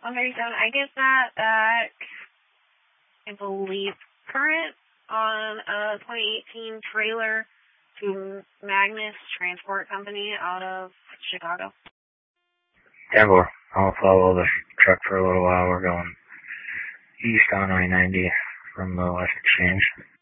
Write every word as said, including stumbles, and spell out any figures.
Okay, so I get that at, I believe, current on a twenty eighteen trailer to Magnus Transport Company out of Chicago. ten four. I'll follow the truck for a little while. We're going east on I ninety from the West Exchange.